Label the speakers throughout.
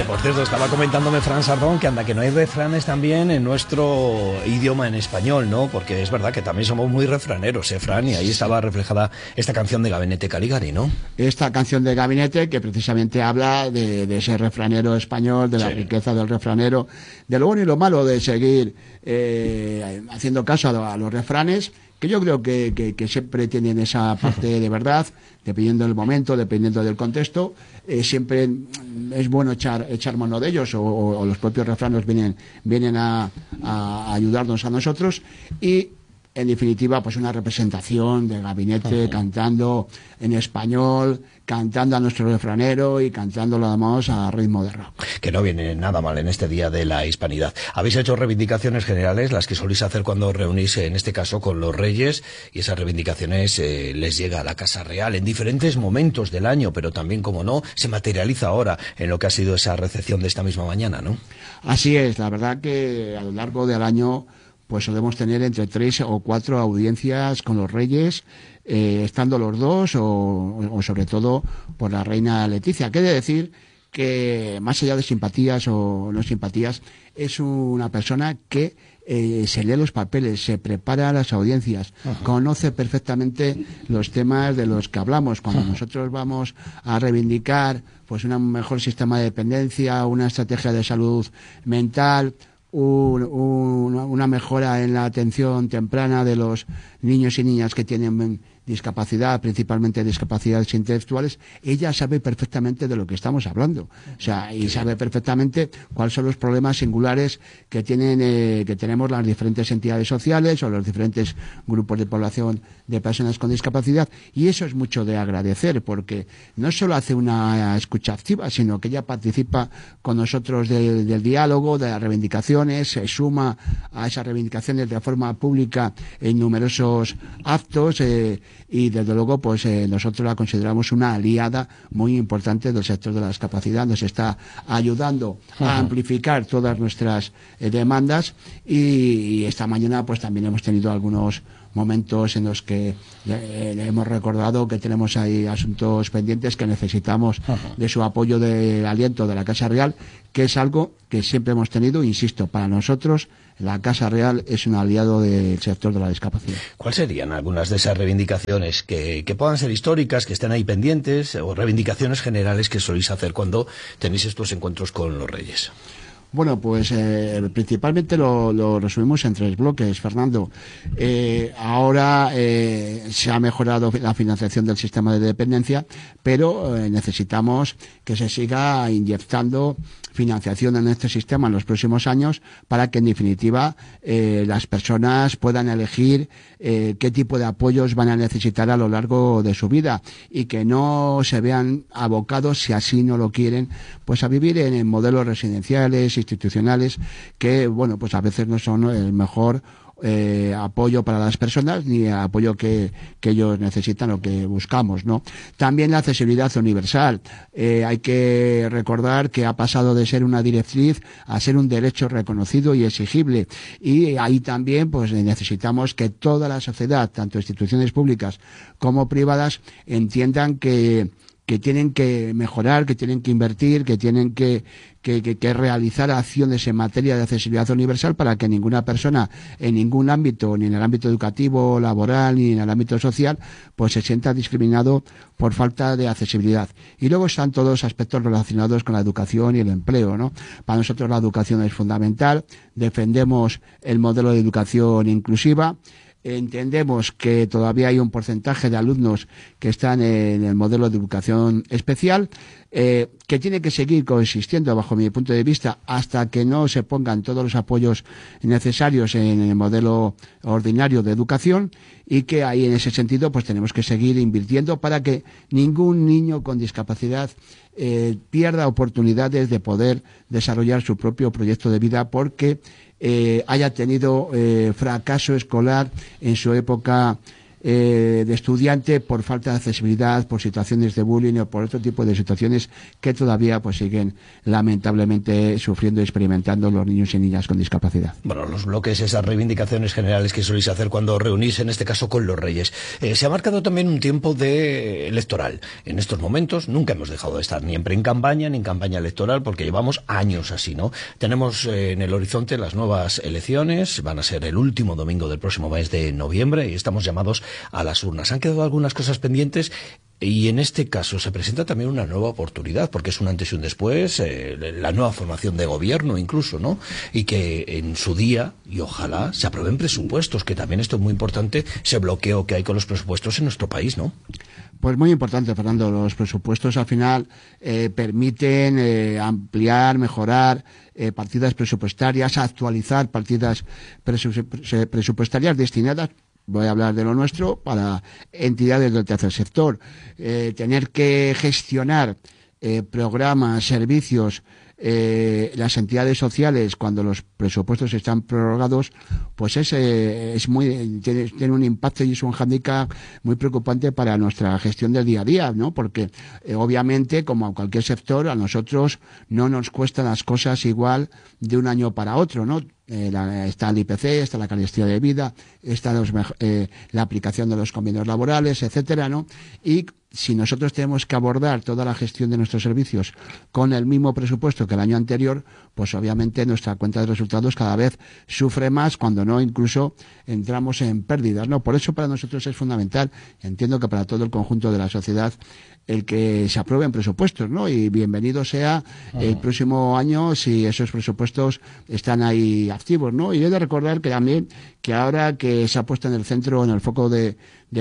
Speaker 1: Por cierto, estaba comentándome Fran Sardón que anda que no hay refranes también en nuestro idioma en español, ¿no? Porque es verdad que también somos muy refraneros, Fran, y ahí estaba reflejada esta canción de Gabinete Caligari, ¿no?
Speaker 2: Esta canción de Gabinete que precisamente habla de ese refranero español, de la riqueza del refranero, de lo bueno y lo malo de seguir haciendo caso a los refranes, que yo creo que siempre tienen esa parte de verdad, dependiendo del momento, dependiendo del contexto. Siempre es bueno echar mano de ellos, o los propios refranes vienen a ayudarnos a nosotros. Y en definitiva, pues una representación de Gabinete cantando en español, cantando a nuestro refranero y cantándolo además a ritmo de rock.
Speaker 1: Que no viene nada mal en este Día de la Hispanidad. Habéis hecho reivindicaciones generales, las que solís hacer cuando os reunís, en este caso, con los Reyes, y esas reivindicaciones les llega a la Casa Real en diferentes momentos del año, pero también, como no, se materializa ahora en lo que ha sido esa recepción de esta misma mañana, ¿no?
Speaker 2: Así es, la verdad que a lo largo del año pues solemos tener entre 3 o 4 audiencias con los Reyes, estando los dos o sobre todo por la reina Leticia. Quiere decir que más allá de simpatías o no simpatías, es una persona que se lee los papeles, se prepara las audiencias, conoce perfectamente los temas de los que hablamos. Cuando nosotros vamos a reivindicar pues un mejor sistema de dependencia, una estrategia de salud mental, una mejora en la atención temprana de los niños y niñas que tienen discapacidad, principalmente discapacidades intelectuales, ella sabe perfectamente de lo que estamos hablando. O sea, y sabe perfectamente cuáles son los problemas singulares que tenemos las diferentes entidades sociales o los diferentes grupos de población de personas con discapacidad. Y eso es mucho de agradecer, porque no solo hace una escucha activa, sino que ella participa con nosotros del diálogo, de las reivindicaciones, se suma a esas reivindicaciones de forma pública en numerosos actos, y desde luego pues nosotros la consideramos una aliada muy importante del sector de la discapacidad. Nos está ayudando a amplificar todas nuestras demandas, y esta mañana pues también hemos tenido algunos momentos en los que le hemos recordado que tenemos ahí asuntos pendientes, que necesitamos de su apoyo, del aliento de la Casa Real, que es algo que siempre hemos tenido. Insisto, para nosotros la Casa Real es un aliado del sector de la discapacidad.
Speaker 1: ¿Cuáles serían algunas de esas reivindicaciones que puedan ser históricas, que estén ahí pendientes, o reivindicaciones generales que soléis hacer cuando tenéis estos encuentros con los Reyes?
Speaker 2: Bueno, pues principalmente lo resumimos en 3 bloques, Fernando. Ahora se ha mejorado la financiación del sistema de dependencia, pero necesitamos que se siga inyectando financiación en este sistema en los próximos años, para que en definitiva las personas puedan elegir qué tipo de apoyos van a necesitar a lo largo de su vida, y que no se vean abocados, si así no lo quieren, pues a vivir en modelos residenciales, institucionales, que bueno, pues a veces no son el mejor apoyo para las personas, ni el apoyo que ellos necesitan o que buscamos, ¿no? También la accesibilidad universal. Hay que recordar que ha pasado de ser una directriz a ser un derecho reconocido y exigible, y ahí también pues necesitamos que toda la sociedad, tanto instituciones públicas como privadas, entiendan que tienen que mejorar, que tienen que invertir, que tienen que realizar acciones en materia de accesibilidad universal, para que ninguna persona en ningún ámbito, ni en el ámbito educativo, laboral, ni en el ámbito social, pues se sienta discriminado por falta de accesibilidad. Y luego están todos aspectos relacionados con la educación y el empleo, ¿no? Para nosotros la educación es fundamental, defendemos el modelo de educación inclusiva. Entendemos que todavía hay un porcentaje de alumnos que están en el modelo de educación especial, que tiene que seguir coexistiendo, bajo mi punto de vista, hasta que no se pongan todos los apoyos necesarios en el modelo ordinario de educación, y que ahí en ese sentido pues tenemos que seguir invirtiendo para que ningún niño con discapacidad pierda oportunidades de poder desarrollar su propio proyecto de vida, porque haya tenido fracaso escolar en su época de estudiante por falta de accesibilidad, por situaciones de bullying o por otro tipo de situaciones que todavía pues siguen lamentablemente sufriendo y experimentando los niños y niñas con discapacidad.
Speaker 1: Bueno, los bloques, esas reivindicaciones generales que soléis hacer cuando reunís, en este caso con los Reyes. Se ha marcado también un tiempo de electoral. En estos momentos nunca hemos dejado de estar ni en pre-campaña ni en campaña electoral, porque llevamos años así, ¿no? Tenemos en el horizonte las nuevas elecciones, van a ser el último domingo del próximo mes de noviembre y estamos llamados a las urnas. Han quedado algunas cosas pendientes. Y en este caso se presenta también una nueva oportunidad, porque es un antes y un después, la nueva formación de gobierno incluso, ¿no? Y que en su día, y ojalá, se aprueben presupuestos, que también esto es muy importante, ese bloqueo que hay con los presupuestos en nuestro país, ¿no?
Speaker 2: Pues muy importante, Fernando. Los presupuestos al final permiten ampliar, mejorar partidas presupuestarias, actualizar partidas presupuestarias destinadas, voy a hablar de lo nuestro, para entidades del tercer sector. Tener que gestionar programas, servicios, las entidades sociales cuando los presupuestos están prorrogados, pues tiene un impacto y es un hándicap muy preocupante para nuestra gestión del día a día, ¿no? Porque obviamente, como a cualquier sector, a nosotros no nos cuestan las cosas igual de un año para otro, ¿no? Está el IPC, está la calidad de vida, está la aplicación de los convenios laborales, etcétera, ¿no? Y si nosotros tenemos que abordar toda la gestión de nuestros servicios con el mismo presupuesto que el año anterior, pues obviamente nuestra cuenta de resultados cada vez sufre más, cuando no incluso entramos en pérdidas, ¿no? Por eso para nosotros es fundamental, entiendo que para todo el conjunto de la sociedad, el que se aprueben presupuestos, ¿no? Y bienvenido sea el próximo año si esos presupuestos están ahí activos, ¿no? Y he de recordar que también que ahora que se ha puesto en el centro, en el foco de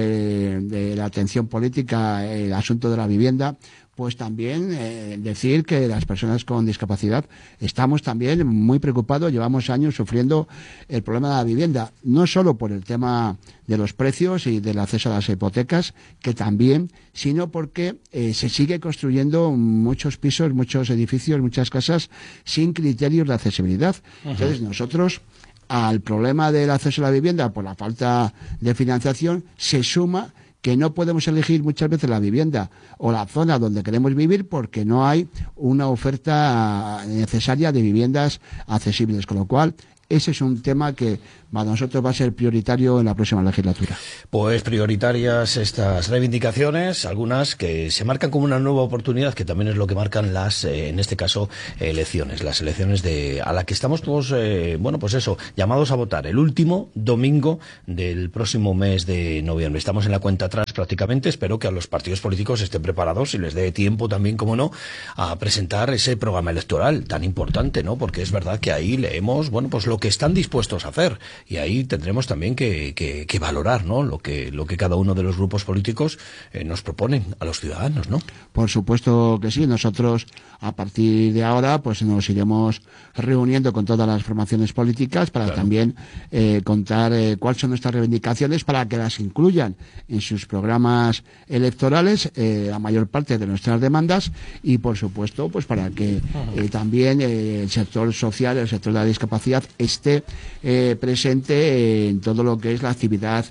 Speaker 2: la atención política, el asunto de la vivienda, pues también decir que las personas con discapacidad estamos también muy preocupados, llevamos años sufriendo el problema de la vivienda, no solo por el tema de los precios y del acceso a las hipotecas, que también, sino porque se sigue construyendo muchos pisos, muchos edificios, muchas casas sin criterios de accesibilidad. Entonces nosotros, al problema del acceso a la vivienda por la falta de financiación, se suma que no podemos elegir muchas veces la vivienda o la zona donde queremos vivir porque no hay una oferta necesaria de viviendas accesibles, con lo cual ese es un tema que para nosotros va a ser prioritario en la próxima legislatura. Pues prioritarias estas reivindicaciones, algunas que se marcan como una nueva oportunidad, que también es lo que marcan las, en este caso, elecciones, las elecciones a la que estamos todos, pues eso, llamados a votar el último domingo del próximo mes de noviembre. Estamos en la cuenta atrás prácticamente, espero que a los partidos políticos estén preparados y les dé tiempo también, como no, a presentar ese programa electoral tan importante, ¿no? Porque es verdad que ahí leemos, pues lo que están dispuestos a hacer. Y ahí tendremos también que valorar, ¿no? Lo que cada uno de los grupos políticos nos proponen a los ciudadanos, ¿no? Por supuesto que sí. Nosotros, a partir de ahora, pues nos iremos reuniendo con todas las formaciones políticas para también contar cuáles son nuestras reivindicaciones, para que las incluyan en sus programas electorales, la mayor parte de nuestras demandas, y por supuesto, pues para que también el sector social, el sector de la discapacidad esté presente en todo lo que es la actividad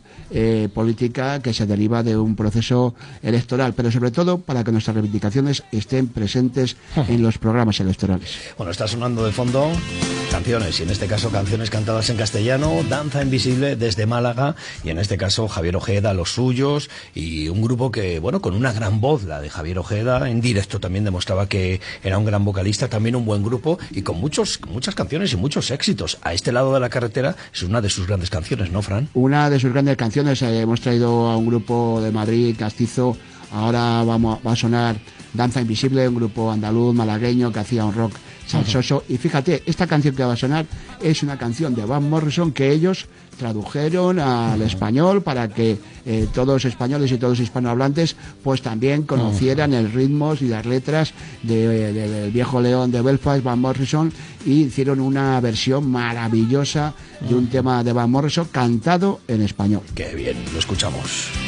Speaker 2: política que se deriva de un proceso electoral, pero sobre todo para que nuestras reivindicaciones estén presentes en los programas electorales. Bueno, está sonando de fondo canciones, y en este caso canciones cantadas en castellano, Danza Invisible desde Málaga, y en este caso Javier Ojeda, Los Suyos, y un grupo que, con una gran voz, la de Javier Ojeda, en directo también demostraba que era un gran vocalista, también un buen grupo, y con muchas canciones y muchos éxitos. A este lado de la carretera es una de sus grandes canciones, ¿no, Fran? Una de sus grandes canciones. Hemos traído a un grupo de Madrid, castizo. Ahora va a sonar Danza Invisible, un grupo andaluz, malagueño, que hacía un rock salsoso. Y fíjate, esta canción que va a sonar es una canción de Van Morrison que ellos tradujeron al español para que todos españoles y todos hispanohablantes pues también conocieran el ritmo y las letras del viejo león de Belfast, Van Morrison, y hicieron una versión maravillosa de un tema de Van Morrison cantado en español. Qué bien, lo escuchamos.